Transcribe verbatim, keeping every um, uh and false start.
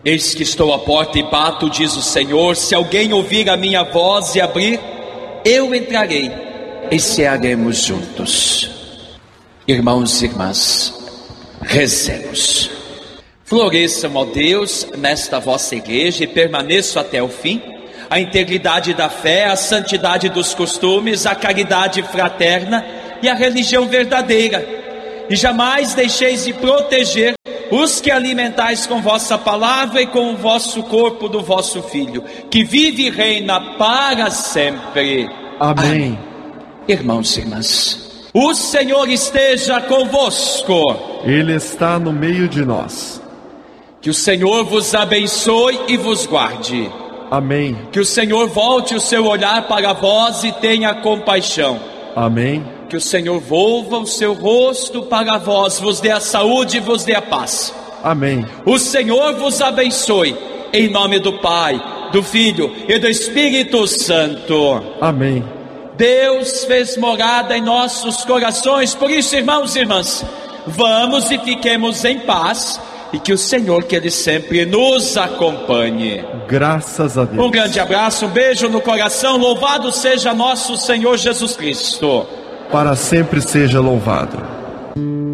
Eis que estou à porta e bato, diz o Senhor. Se alguém ouvir a minha voz e abrir, eu entrarei e cearemos juntos. Irmãos e irmãs, rezemos. Floresçam, ó Deus, nesta vossa igreja e permaneçam até o fim a integridade da fé, a santidade dos costumes, a caridade fraterna e a religião verdadeira. E jamais deixeis de proteger os que alimentais com vossa palavra e com o vosso corpo do vosso Filho, que vive e reina para sempre. Amém. Amém. Irmãos e irmãs, o Senhor esteja convosco. Ele está no meio de nós. Que o Senhor vos abençoe e vos guarde. Amém. Que o Senhor volte o seu olhar para vós e tenha compaixão. Amém. Que o Senhor volva o seu rosto para vós, vos dê a saúde e vos dê a paz. Amém. O Senhor vos abençoe, em nome do Pai, do Filho e do Espírito Santo. Amém. Deus fez morada em nossos corações, por isso, irmãos e irmãs, vamos e fiquemos em paz, e que o Senhor, que Ele sempre nos acompanhe. Graças a Deus. Um grande abraço, um beijo no coração, louvado seja nosso Senhor Jesus Cristo. Para sempre seja louvado.